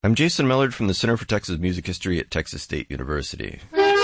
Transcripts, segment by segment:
I'm Jason Mellard from the Center for Texas Music History at Texas State University.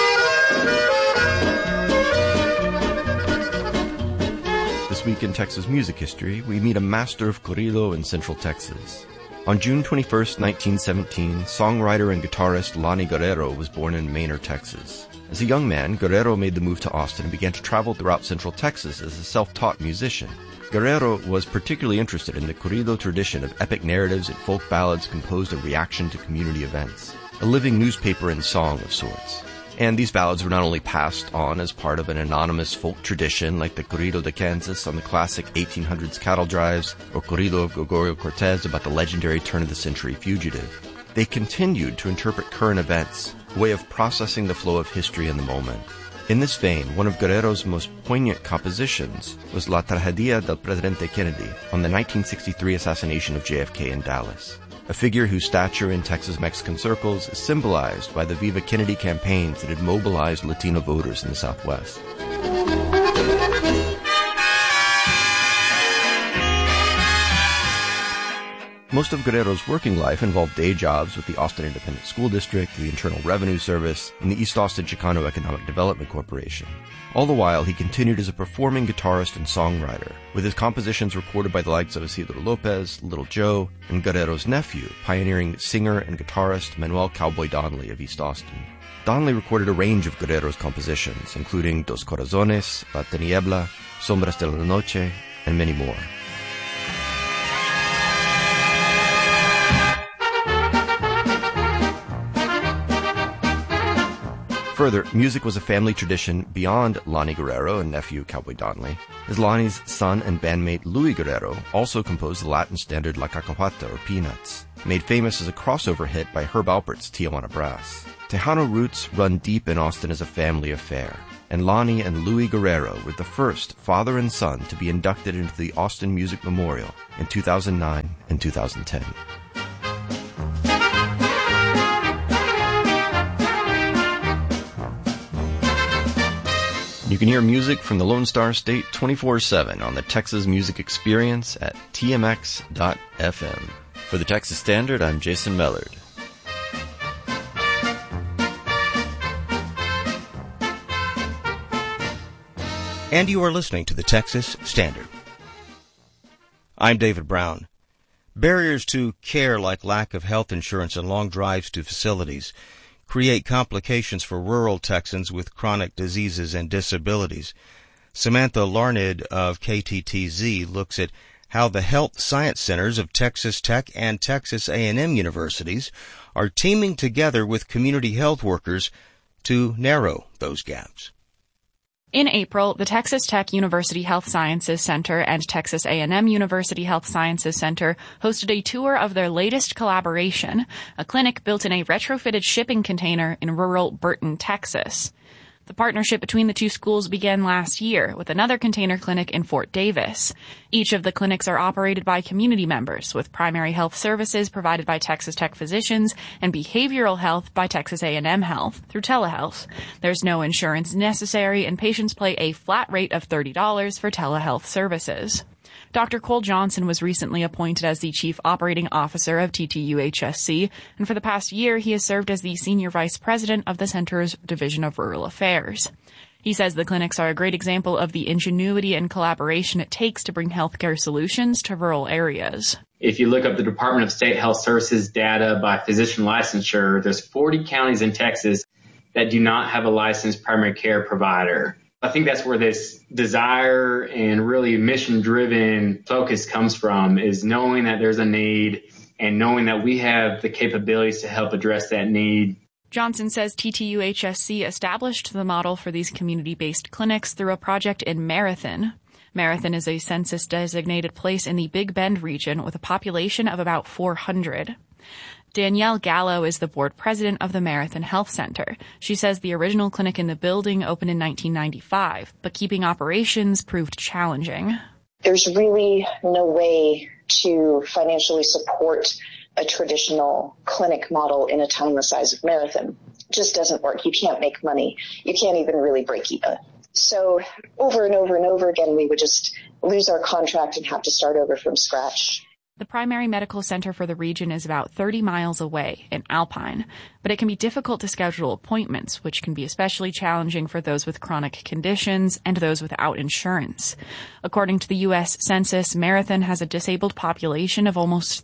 This week in Texas Music History, we meet a master of corrido in Central Texas. On June 21, 1917, songwriter and guitarist Lonnie Guerrero was born in Manor, Texas. As a young man, Guerrero made the move to Austin and began to travel throughout Central Texas as a self-taught musician. Guerrero was particularly interested in the corrido tradition of epic narratives and folk ballads composed in reaction to community events, a living newspaper and song of sorts. And these ballads were not only passed on as part of an anonymous folk tradition like the Corrido de Kansas on the classic 1800s cattle drives or Corrido of Gregorio Cortez about the legendary turn-of-the-century fugitive. They continued to interpret current events, a way of processing the flow of history in the moment. In this vein, one of Guerrero's most poignant compositions was La Tragedia del Presidente Kennedy on the 1963 assassination of JFK in Dallas, a figure whose stature in Texas-Mexican circles is symbolized by the Viva Kennedy campaigns that had mobilized Latino voters in the Southwest. Most of Guerrero's working life involved day jobs with the Austin Independent School District, the Internal Revenue Service, and the East Austin Chicano Economic Development Corporation. All the while, he continued as a performing guitarist and songwriter, with his compositions recorded by the likes of Isidro Lopez, Little Joe, and Guerrero's nephew, pioneering singer and guitarist Manuel Cowboy Donley of East Austin. Donley recorded a range of Guerrero's compositions, including Dos Corazones, La Tiniebla, Sombras de la Noche, and many more. Further, music was a family tradition beyond Lonnie Guerrero and nephew Cowboy Donley, as Lonnie's son and bandmate Louis Guerrero also composed the Latin standard La Cacahuata, or Peanuts, made famous as a crossover hit by Herb Alpert's Tijuana Brass. Tejano roots run deep in Austin as a family affair, and Lonnie and Louis Guerrero were the first father and son to be inducted into the Austin Music Memorial in 2009 and 2010. You can hear music from the Lone Star State 24/7 on the Texas Music Experience at tmx.fm. For the Texas Standard, I'm Jason Mellard. And you are listening to the Texas Standard. I'm David Brown. Barriers to care like lack of health insurance and long drives to facilities create complications for rural Texans with chronic diseases and disabilities. Samantha Larned of KTTZ looks at how the health science centers of Texas Tech and Texas A&M universities are teaming together with community health workers to narrow those gaps. In April, the Texas Tech University Health Sciences Center and Texas A&M University Health Sciences Center hosted a tour of their latest collaboration, a clinic built in a retrofitted shipping container in rural Burton, Texas. The partnership between the two schools began last year with another container clinic in Fort Davis. Each of the clinics are operated by community members, with primary health services provided by Texas Tech physicians and behavioral health by Texas A&M Health through telehealth. There's no insurance necessary, and patients pay a flat rate of $30 for telehealth services. Dr. Cole Johnson was recently appointed as the Chief Operating Officer of TTUHSC, and for the past year he has served as the Senior Vice President of the Center's Division of Rural Affairs. He says the clinics are a great example of the ingenuity and collaboration it takes to bring healthcare solutions to rural areas. If you look up the Department of State Health Services data by physician licensure, there's 40 counties in Texas that do not have a licensed primary care provider. I think that's where this desire and really mission-driven focus comes from, is knowing that there's a need and knowing that we have the capabilities to help address that need. Johnson says TTUHSC established the model for these community-based clinics through a project in Marathon. Marathon is a census-designated place in the Big Bend region with a population of about 400. Danielle Gallo is the board president of the Marathon Health Center. She says the original clinic in the building opened in 1995, but keeping operations proved challenging. There's really no way to financially support a traditional clinic model in a town the size of Marathon. It just doesn't work. You can't make money. You can't even really break even. So over and over and over again, we would just lose our contract and have to start over from scratch. The primary medical center for the region is about 30 miles away in Alpine, but it can be difficult to schedule appointments, which can be especially challenging for those with chronic conditions and those without insurance. According to the U.S. Census, Marathon has a disabled population of almost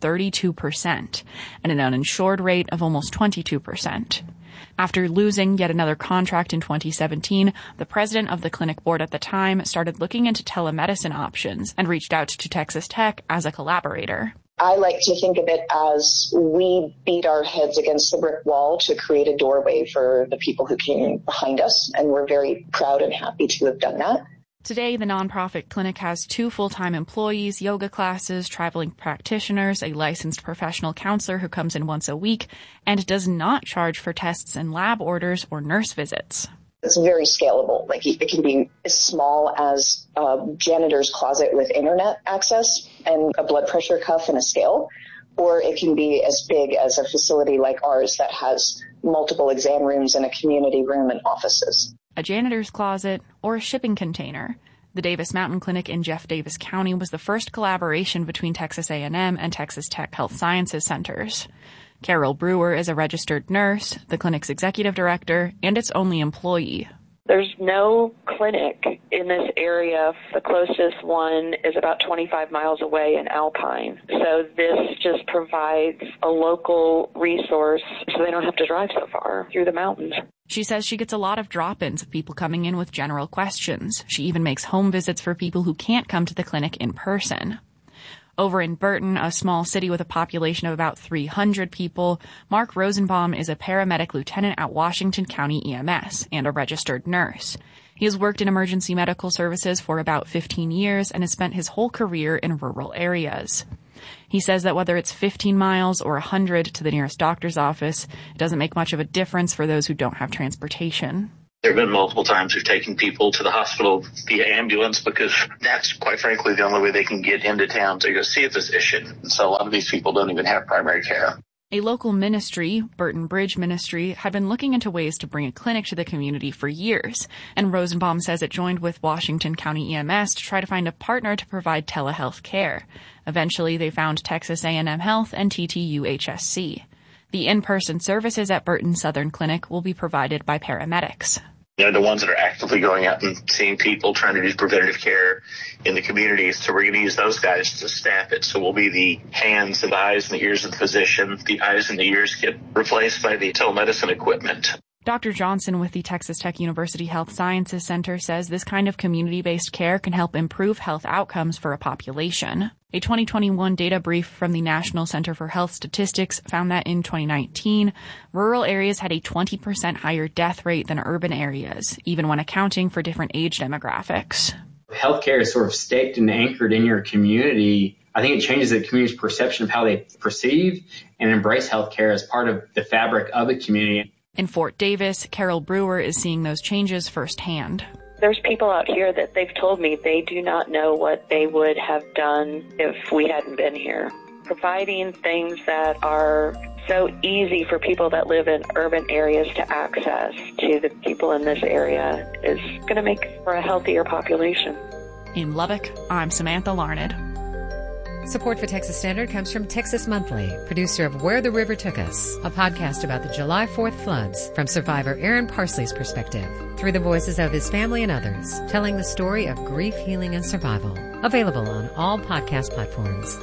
32% and an uninsured rate of almost 22%. After losing yet another contract in 2017, the president of the clinic board at the time started looking into telemedicine options and reached out to Texas Tech as a collaborator. I like to think of it as we beat our heads against the brick wall to create a doorway for the people who came behind us, and we're very proud and happy to have done that. Today, the nonprofit clinic has 2 full-time employees, yoga classes, traveling practitioners, a licensed professional counselor who comes in once a week, and does not charge for tests and lab orders or nurse visits. It's very scalable. Like, it can be as small as a janitor's closet with internet access and a blood pressure cuff and a scale, or it can be as big as a facility like ours that has multiple exam rooms and a community room and offices. A janitor's closet, or a shipping container. The Davis Mountain Clinic in Jeff Davis County was the first collaboration between Texas A&M and Texas Tech Health Sciences centers. Carol Brewer is a registered nurse, the clinic's executive director, and its only employee. There's no clinic in this area. The closest one is about 25 miles away in Alpine. So this just provides a local resource so they don't have to drive so far through the mountains. She says she gets a lot of drop-ins of people coming in with general questions. She even makes home visits for people who can't come to the clinic in person. Over in Burton, a small city with a population of about 300 people, Mark Rosenbaum is a paramedic lieutenant at Washington County EMS and a registered nurse. He has worked in emergency medical services for about 15 years and has spent his whole career in rural areas. He says that whether it's 15 miles or 100 to the nearest doctor's office, it doesn't make much of a difference for those who don't have transportation. There have been multiple times we've taken people to the hospital via ambulance because that's, quite frankly, the only way they can get into town to go see a physician. So a lot of these people don't even have primary care. A local ministry, Burton Bridge Ministry, had been looking into ways to bring a clinic to the community for years, and Rosenbaum says it joined with Washington County EMS to try to find a partner to provide telehealth care. Eventually, they found Texas A&M Health and TTU HSC. The in-person services at Burton Southern Clinic will be provided by paramedics. They're the ones that are actively going out and seeing people, trying to do preventative care in the communities. So we're going to use those guys to staff it. So we'll be the hands and the eyes and the ears of the physician. The eyes and the ears get replaced by the telemedicine equipment. Dr. Johnson with the Texas Tech University Health Sciences Center says this kind of community-based care can help improve health outcomes for a population. A 2021 data brief from the National Center for Health Statistics found that in 2019, rural areas had a 20% higher death rate than urban areas, even when accounting for different age demographics. Healthcare is sort of staked and anchored in your community. I think it changes the community's perception of how they perceive and embrace healthcare as part of the fabric of the community. In Fort Davis, Carol Brewer is seeing those changes firsthand. There's people out here that they've told me they do not know what they would have done if we hadn't been here. Providing things that are so easy for people that live in urban areas to access to the people in this area is going to make for a healthier population. In Lubbock, I'm Samantha Larned. Support for Texas Standard comes from Texas Monthly, producer of Where the River Took Us, a podcast about the July 4th floods from survivor Aaron Parsley's perspective, through the voices of his family and others, telling the story of grief, healing, and survival. Available on all podcast platforms.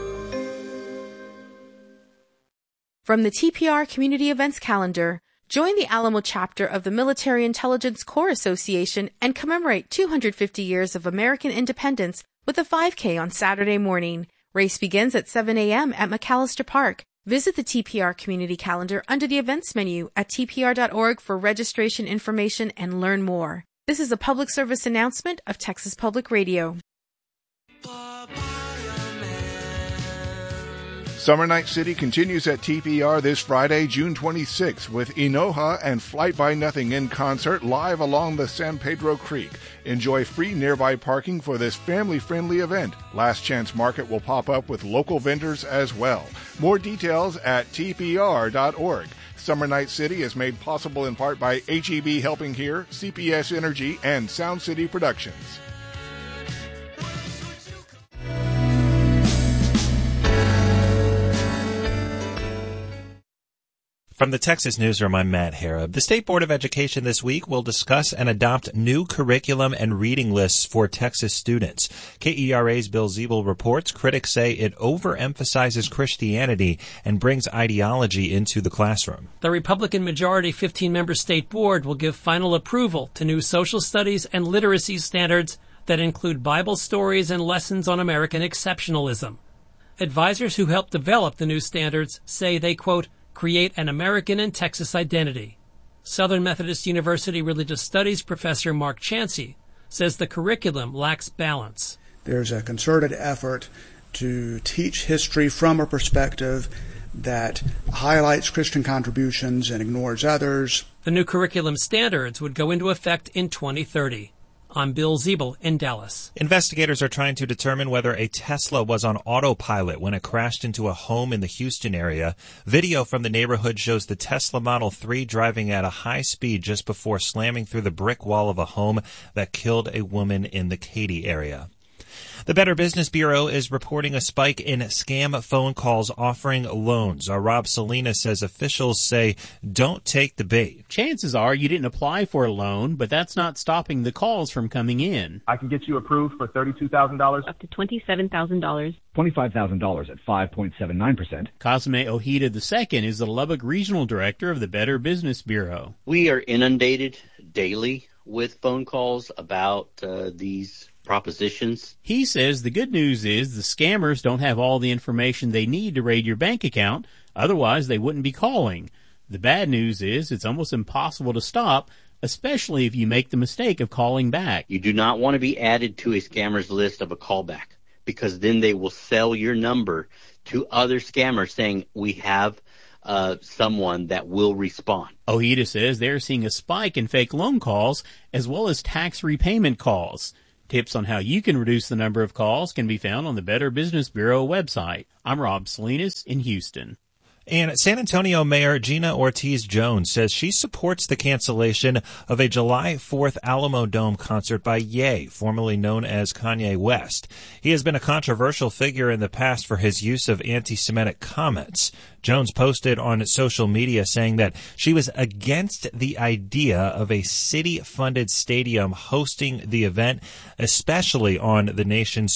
From the TPR Community Events Calendar, join the Alamo chapter of the Military Intelligence Corps Association and commemorate 250 years of American independence with a 5K on Saturday morning. Race begins at 7 a.m. at McAllister Park. Visit the TPR Community Calendar under the events menu at tpr.org for registration information and learn more. This is a public service announcement of Texas Public Radio. Summer Night City continues at TPR this Friday, June 26th, with Enoja and Flight by Nothing in concert live along the San Pedro Creek. Enjoy free nearby parking for this family-friendly event. Last Chance Market will pop up with local vendors as well. More details at tpr.org. Summer Night City is made possible in part by HEB Helping Here, CPS Energy, and Sound City Productions. From the Texas Newsroom, I'm Matt Harrop. The State Board of Education this week will discuss and adopt new curriculum and reading lists for Texas students. KERA's Bill Ziebel reports critics say it overemphasizes Christianity and brings ideology into the classroom. The Republican majority 15-member State Board will give final approval to new social studies and literacy standards that include Bible stories and lessons on American exceptionalism. Advisors who helped develop the new standards say they, quote, create an American and Texas identity. Southern Methodist University Religious Studies professor Mark Chancey says the curriculum lacks balance. There's a concerted effort to teach history from a perspective that highlights Christian contributions and ignores others. The new curriculum standards would go into effect in 2030. I'm Bill Ziebel in Dallas. Investigators are trying to determine whether a Tesla was on autopilot when it crashed into a home in the Houston area. Video from the neighborhood shows the Tesla Model 3 driving at a high speed just before slamming through the brick wall of a home that killed a woman in the Katy area. The Better Business Bureau is reporting a spike in scam phone calls offering loans. Our Rob Salinas says officials say don't take the bait. Chances are you didn't apply for a loan, but that's not stopping the calls from coming in. I can get you approved for $32,000. Up to $27,000. $25,000 at 5.79%. Cosme Ojeda II is the Lubbock Regional Director of the Better Business Bureau. We are inundated daily with phone calls about these propositions. He says the good news is the scammers don't have all the information they need to raid your bank account, otherwise they wouldn't be calling. The bad news is it's almost impossible to stop, especially if you make the mistake of calling back. You do not want to be added to a scammer's list of a callback, because then they will sell your number to other scammers saying we have someone that will respond. Ojeda says they're seeing a spike in fake loan calls as well as tax repayment calls. Tips on how you can reduce the number of calls can be found on the Better Business Bureau website. I'm Rob Salinas in Houston. And San Antonio Mayor Gina Ortiz-Jones says she supports the cancellation of a July 4th Alamo Dome concert by Ye, formerly known as Kanye West. He has been a controversial figure in the past for his use of anti-Semitic comments. Jones posted on social media saying that she was against the idea of a city-funded stadium hosting the event, especially on the nation's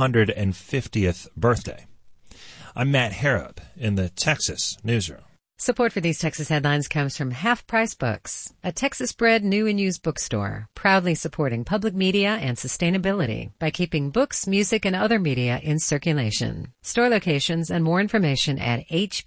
250th birthday. I'm Matt Harrop in the Texas Newsroom. Support for these Texas headlines comes from Half Price Books, a Texas-bred new and used bookstore, proudly supporting public media and sustainability by keeping books, music, and other media in circulation. Store locations and more information at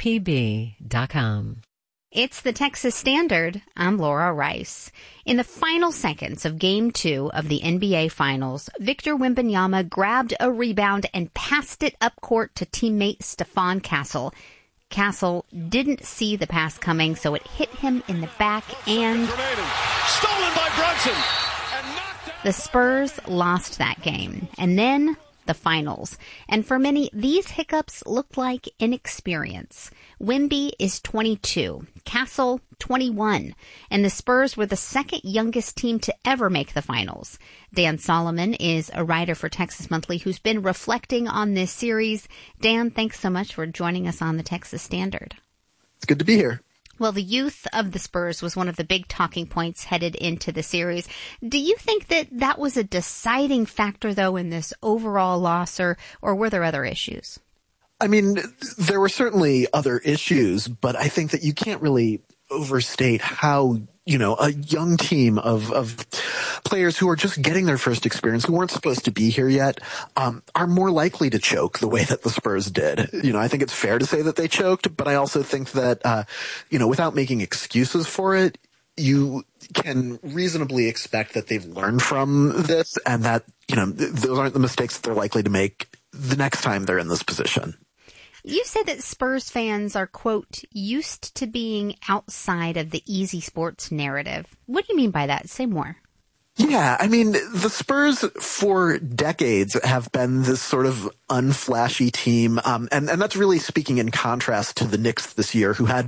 hpb.com. It's the Texas Standard. I'm Laura Rice. In the final seconds of Game 2 of the NBA Finals, Victor Wembanyama grabbed a rebound and passed it up court to teammate Stephon Castle. Castle didn't see the pass coming, so it hit him in the back and... Stolen by Brunson! The Spurs lost that game. And then... the finals. And for many, these hiccups looked like inexperience. Wemby is 22, Castle 21, and the Spurs were the second youngest team to ever make the finals. Dan Solomon is a writer for Texas Monthly who's been reflecting on this series. Dan, thanks so much for joining us on the Texas Standard. It's good to be here. Well, the youth of the Spurs was one of the big talking points headed into the series. Do you think that that was a deciding factor, though, in this overall loss, or were there other issues? I mean, there were certainly other issues, but I think that you can't really overstate how, a young team of players who are just getting their first experience, who weren't supposed to be here yet, are more likely to choke the way that the Spurs did. I think it's fair to say that they choked, but I also think that, without making excuses for it, you can reasonably expect that they've learned from this and that, those aren't the mistakes that they're likely to make the next time they're in this position. You said that Spurs fans are, quote, used to being outside of the easy sports narrative. What do you mean by that? Say more. Yeah, I mean, the Spurs for decades have been this sort of unflashy team, and that's really speaking in contrast to the Knicks this year, who had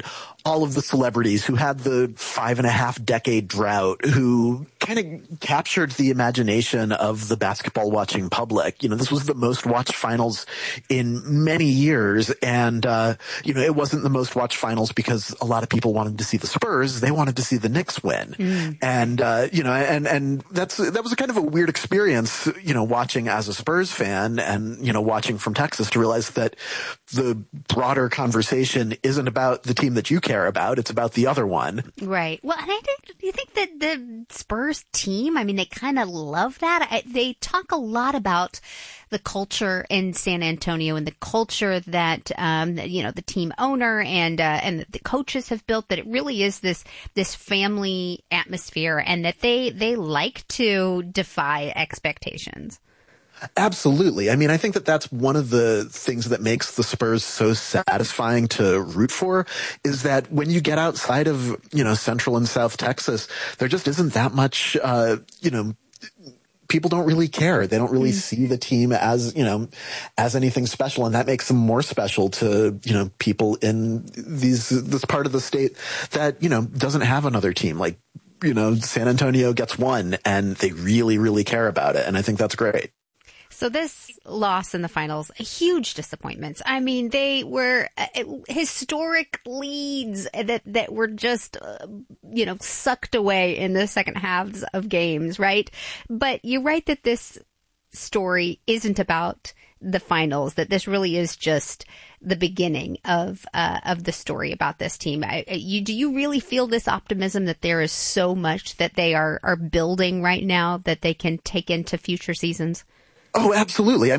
all of the celebrities who had the 5.5-decade drought, who kind of captured the imagination of the basketball watching public. This was the most watched finals in many years. And, it wasn't the most watched finals because a lot of people wanted to see the Spurs. They wanted to see the Knicks win. And, and that was a kind of a weird experience, watching as a Spurs fan and, watching from Texas to realize that the broader conversation isn't about the team that you care about. It's about the other one. Right. Well, and do you think that the Spurs team, they kind of love that? They talk a lot about the culture in San Antonio and the culture that, the team owner and the coaches have built, that it really is this family atmosphere, and that they like to defy expectations. Absolutely. I think that that's one of the things that makes the Spurs so satisfying to root for, is that when you get outside of, Central and South Texas, there just isn't that much, people don't really care. They don't really see the team as anything special. And that makes them more special to, people in this part of the state that, doesn't have another team. Like, San Antonio gets one and they really, really care about it. And I think that's great. So this loss in the finals, a huge disappointment. They were historic leads that were just, sucked away in the second halves of games, right? But you write that this story isn't about the finals, that this really is just the beginning of the story about this team. Do you really feel this optimism that there is so much that they are building right now that they can take into future seasons? Oh, absolutely.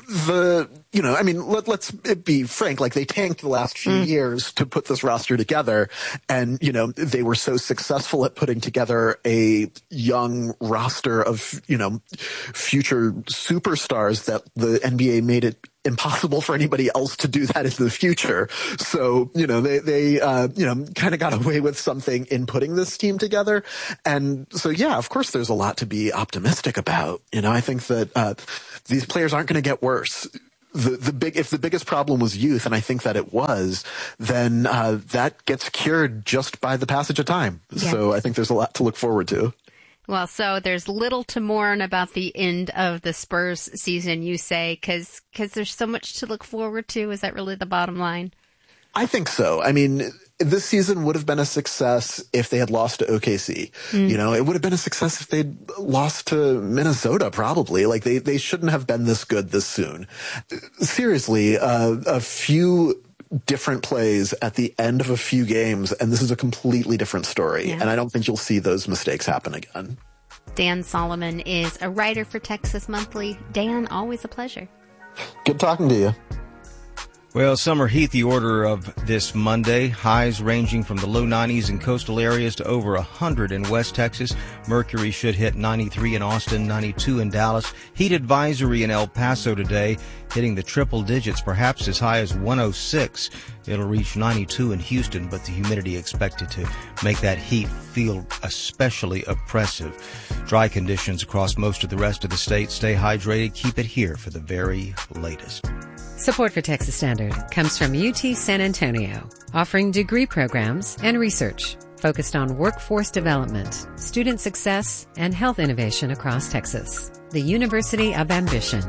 Let's be frank. Like, they tanked the last few years to put this roster together. And, they were so successful at putting together a young roster of, future superstars that the NBA made it impossible for anybody else to do that in the future. So, they kind of got away with something in putting this team together. And so, yeah, of course, there's a lot to be optimistic about. I think that these players aren't going to get worse. If the biggest problem was youth, and I think that it was, then that gets cured just by the passage of time. Yeah. So I think there's a lot to look forward to. Well, so there's little to mourn about the end of the Spurs season, you say, because there's so much to look forward to. Is that really the bottom line? I think so. This season would have been a success if they had lost to OKC. It would have been a success if they'd lost to Minnesota, probably. Like, they shouldn't have been this good this soon. Seriously, a few different plays at the end of a few games, and this is a completely different story. Yeah. And I don't think you'll see those mistakes happen again. Dan Solomon is a writer for Texas Monthly. Dan, always a pleasure. Good talking to you. Well, summer heat, the order of this Monday. Highs ranging from the low 90s in coastal areas to over 100 in West Texas. Mercury should hit 93 in Austin, 92 in Dallas. Heat advisory in El Paso today, hitting the triple digits, perhaps as high as 106. It'll reach 92 in Houston, but the humidity expected to make that heat feel especially oppressive. Dry conditions across most of the rest of the state. Stay hydrated. Keep it here for the very latest. Support for Texas Standard comes from UT San Antonio, offering degree programs and research focused on workforce development, student success, and health innovation across Texas. The University of Ambition,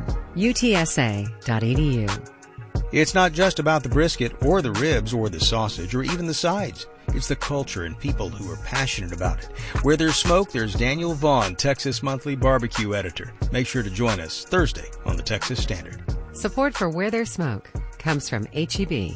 utsa.edu. It's not just about the brisket or the ribs or the sausage or even the sides. It's the culture and people who are passionate about it. Where there's smoke, there's Daniel Vaughn, Texas Monthly barbecue editor. Make sure to join us Thursday on the Texas Standard. Support for Where There's Smoke comes from H-E-B.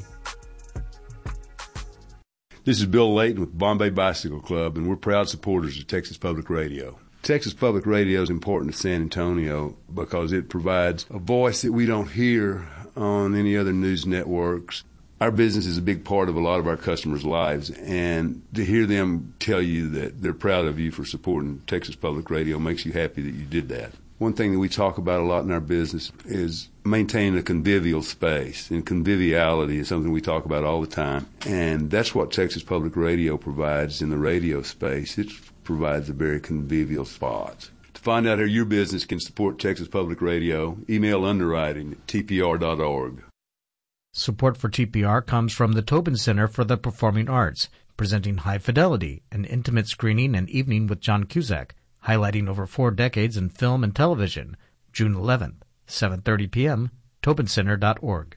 This is Bill Layton with Bombay Bicycle Club, and we're proud supporters of Texas Public Radio. Texas Public Radio is important to San Antonio because it provides a voice that we don't hear on any other news networks. Our business is a big part of a lot of our customers' lives, and to hear them tell you that they're proud of you for supporting Texas Public Radio makes you happy that you did that. One thing that we talk about a lot in our business is maintaining a convivial space, and conviviality is something we talk about all the time, and that's what Texas Public Radio provides in the radio space. It provides a very convivial spot. To find out how your business can support Texas Public Radio, email underwriting at tpr.org. Support for TPR comes from the Tobin Center for the Performing Arts, presenting High Fidelity, an intimate screening and evening with John Cusack, highlighting over 4 decades in film and television. June 11th, 7:30 p.m., tobincenter.org.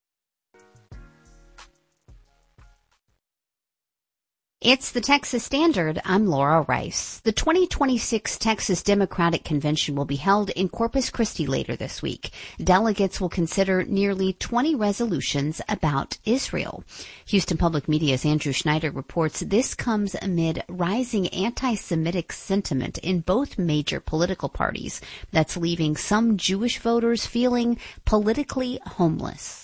It's the Texas Standard. I'm Laura Rice. The 2026 Texas Democratic Convention will be held in Corpus Christi later this week. Delegates will consider nearly 20 resolutions about Israel. Houston Public Media's Andrew Schneider reports this comes amid rising anti-Semitic sentiment in both major political parties that's leaving some Jewish voters feeling politically homeless.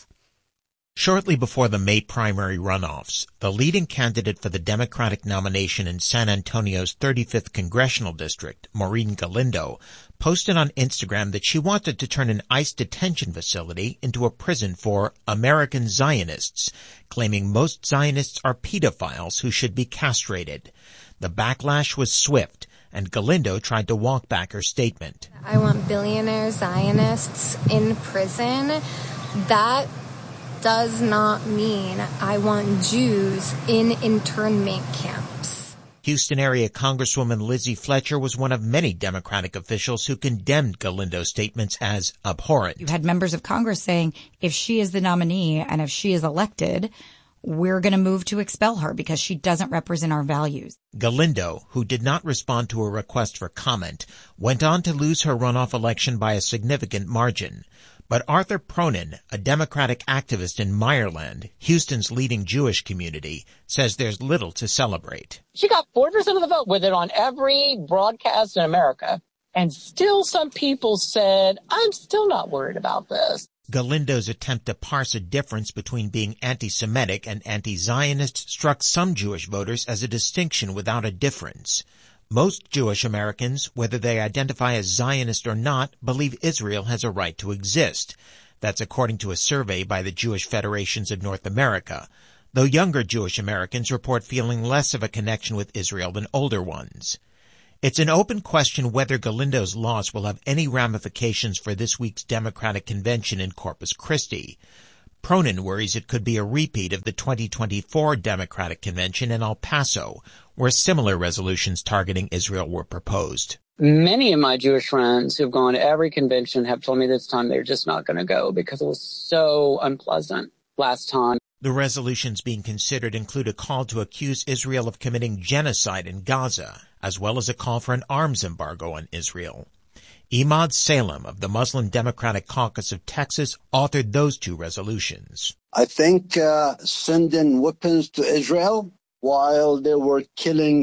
Shortly before the May primary runoffs, the leading candidate for the Democratic nomination in San Antonio's 35th Congressional District, Maureen Galindo, posted on Instagram that she wanted to turn an ICE detention facility into a prison for American Zionists, claiming most Zionists are pedophiles who should be castrated. The backlash was swift, and Galindo tried to walk back her statement. I want billionaire Zionists in prison. That does not mean I want Jews in internment camps. Houston area Congresswoman Lizzie Fletcher was one of many Democratic officials who condemned Galindo's statements as abhorrent. You had members of Congress saying if she is the nominee and if she is elected, we're going to move to expel her because she doesn't represent our values. Galindo, who did not respond to a request for comment, went on to lose her runoff election by a significant margin. But Arthur Pronin, a Democratic activist in Meyerland, Houston's leading Jewish community, says there's little to celebrate. She got 4% of the vote with it on every broadcast in America. And still some people said, I'm still not worried about this. Galindo's attempt to parse a difference between being anti-Semitic and anti-Zionist struck some Jewish voters as a distinction without a difference. Most Jewish Americans, whether they identify as Zionist or not, believe Israel has a right to exist. That's according to a survey by the Jewish Federations of North America, though younger Jewish Americans report feeling less of a connection with Israel than older ones. It's an open question whether Galindo's loss will have any ramifications for this week's Democratic convention in Corpus Christi. Pronin worries it could be a repeat of the 2024 Democratic convention in El Paso, where similar resolutions targeting Israel were proposed. Many of my Jewish friends who've gone to every convention have told me this time they're just not going to go because it was so unpleasant last time. The resolutions being considered include a call to accuse Israel of committing genocide in Gaza, as well as a call for an arms embargo on Israel. Imad Salem of the Muslim Democratic Caucus of Texas authored those 2 resolutions. I think sending weapons to Israel while they were killing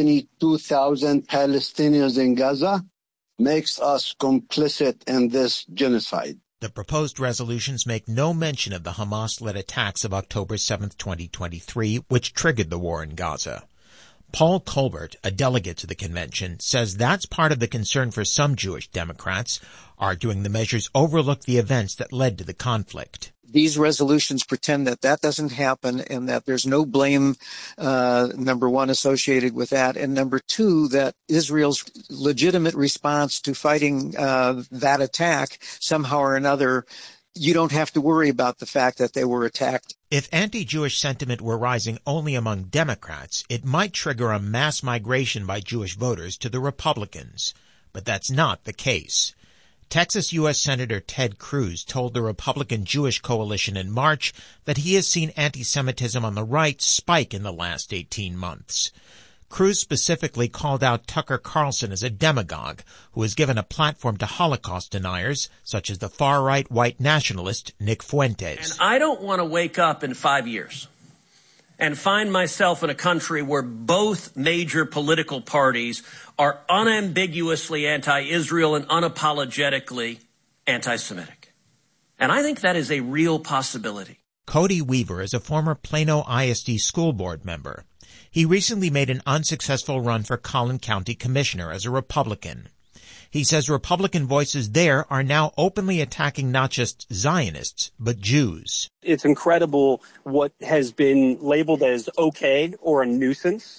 72,000 Palestinians in Gaza makes us complicit in this genocide. The proposed resolutions make no mention of the Hamas-led attacks of October 7, 2023, which triggered the war in Gaza. Paul Colbert, a delegate to the convention, says that's part of the concern for some Jewish Democrats, arguing the measures overlook the events that led to the conflict. These resolutions pretend that that doesn't happen and that there's no blame, number one, associated with that, and number two, that Israel's legitimate response to fighting that attack somehow or another, you don't have to worry about the fact that they were attacked. If anti-Jewish sentiment were rising only among Democrats, it might trigger a mass migration by Jewish voters to the Republicans. But that's not the case. Texas U.S. Senator Ted Cruz told the Republican Jewish Coalition in March that he has seen anti-Semitism on the right spike in the last 18 months. Cruz specifically called out Tucker Carlson as a demagogue who has given a platform to Holocaust deniers, such as the far-right white nationalist Nick Fuentes. And I don't want to wake up in 5 years and find myself in a country where both major political parties are unambiguously anti-Israel and unapologetically anti-Semitic. And I think that is a real possibility. Cody Weaver is a former Plano ISD school board member. He recently made an unsuccessful run for Collin County Commissioner as a Republican. He says Republican voices there are now openly attacking not just Zionists, but Jews. It's incredible what has been labeled as okay or a nuisance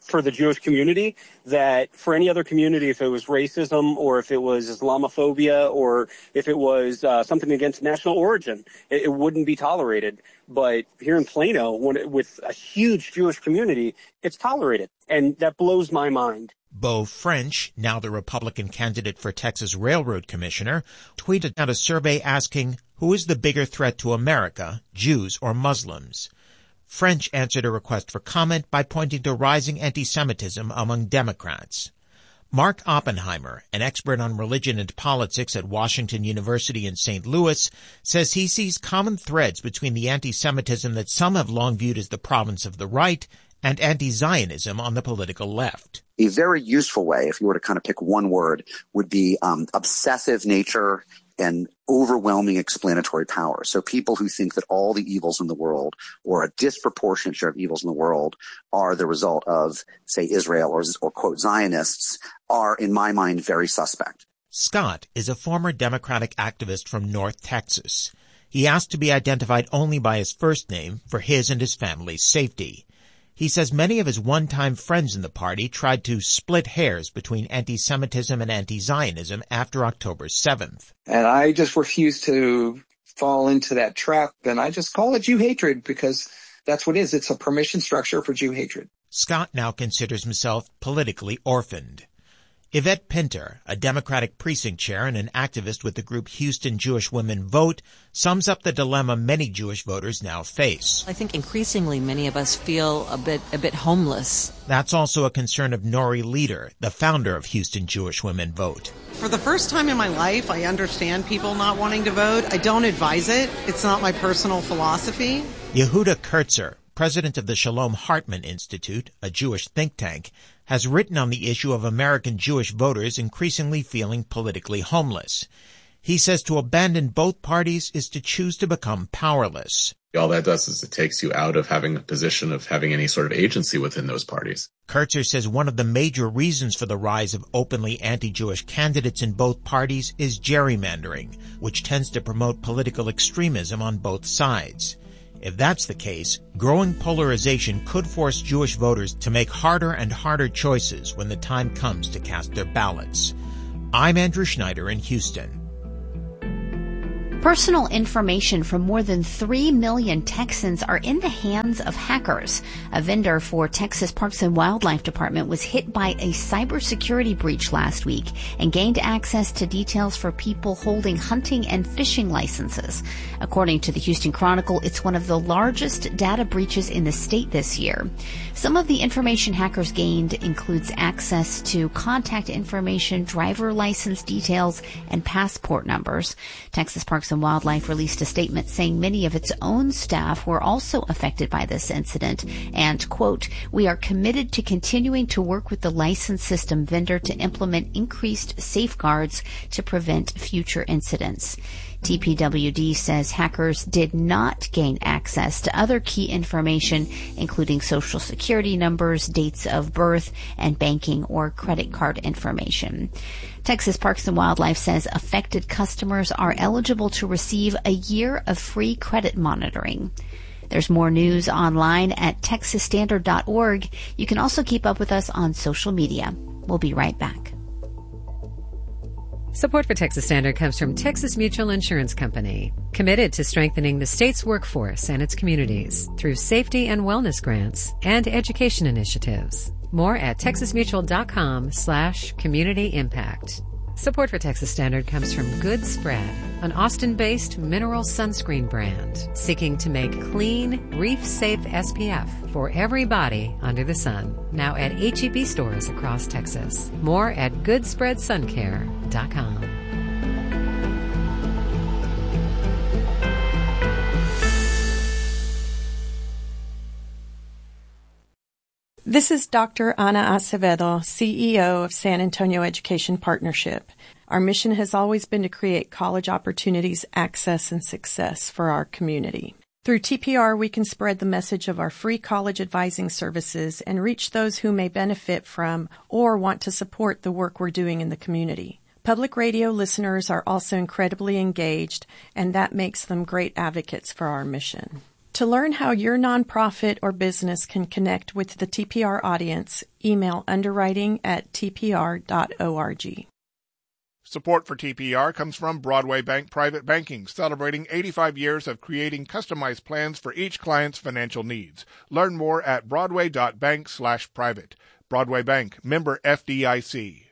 for the Jewish community that for any other community, if it was racism or if it was Islamophobia or if it was something against national origin, it wouldn't be tolerated. But here in Plano, with a huge Jewish community, it's tolerated. And that blows my mind. Beau French, now the Republican candidate for Texas Railroad Commissioner, tweeted out a survey asking, who is the bigger threat to America, Jews or Muslims? French answered a request for comment by pointing to rising anti-Semitism among Democrats. Mark Oppenheimer, an expert on religion and politics at Washington University in St. Louis, says he sees common threads between the anti-Semitism that some have long viewed as the province of the right and anti-Zionism on the political left. A very useful way, if you were to kind of pick one word, would be obsessive nature and overwhelming explanatory power. So people who think that all the evils in the world, or a disproportionate share of evils in the world, are the result of, say, Israel or quote, Zionists, are, in my mind, very suspect. Scott is a former Democratic activist from North Texas. He asked to be identified only by his first name for his and his family's safety. He says many of his one-time friends in the party tried to split hairs between anti-Semitism and anti-Zionism after October 7th. And I just refuse to fall into that trap, and I just call it Jew hatred because that's what it is. It's a permission structure for Jew hatred. Scott now considers himself politically orphaned. Yvette Pinter, a Democratic precinct chair and an activist with the group Houston Jewish Women Vote, sums up the dilemma many Jewish voters now face. I think increasingly many of us feel a bit homeless. That's also a concern of Nori Leder, the founder of Houston Jewish Women Vote. For the first time in my life, I understand people not wanting to vote. I don't advise it. It's not my personal philosophy. Yehuda Kurtzer, president of the Shalom Hartman Institute, a Jewish think tank, has written on the issue of American Jewish voters increasingly feeling politically homeless. He says to abandon both parties is to choose to become powerless. All that does is it takes you out of having a position of having any sort of agency within those parties. Kurtzer says one of the major reasons for the rise of openly anti-Jewish candidates in both parties is gerrymandering, which tends to promote political extremism on both sides. If that's the case, growing polarization could force Jewish voters to make harder and harder choices when the time comes to cast their ballots. I'm Andrew Schneider in Houston. Personal information from more than 3 million Texans are in the hands of hackers. A vendor for Texas Parks and Wildlife Department was hit by a cybersecurity breach last week and gained access to details for people holding hunting and fishing licenses. According to the Houston Chronicle, it's one of the largest data breaches in the state this year. Some of the information hackers gained includes access to contact information, driver license details, and passport numbers. Texas Parks and Wildlife released a statement saying many of its own staff were also affected by this incident and, quote, "We are committed to continuing to work with the license system vendor to implement increased safeguards to prevent future incidents." TPWD says hackers did not gain access to other key information, including social security numbers, dates of birth, and banking or credit card information. Texas Parks and Wildlife says affected customers are eligible to receive a year of free credit monitoring. There's more news online at texasstandard.org. You can also keep up with us on social media. We'll be right back. Support for Texas Standard comes from Texas Mutual Insurance Company, committed to strengthening the state's workforce and its communities through safety and wellness grants and education initiatives. More at texasmutual.com/community impact. Support for Texas Standard comes from Good Spread, an Austin-based mineral sunscreen brand seeking to make clean, reef-safe SPF for every body under the sun. Now at H-E-B stores across Texas. More at goodspreadsuncare.com. This is Dr. Ana Acevedo, CEO of San Antonio Education Partnership. Our mission has always been to create college opportunities, access, and success for our community. Through TPR, we can spread the message of our free college advising services and reach those who may benefit from or want to support the work we're doing in the community. Public radio listeners are also incredibly engaged, and that makes them great advocates for our mission. To learn how your nonprofit or business can connect with the TPR audience, email underwriting@tpr.org. Support for TPR comes from Broadway Bank Private Banking, celebrating 85 years of creating customized plans for each client's financial needs. Learn more at broadway.bank/private. Broadway Bank, member FDIC.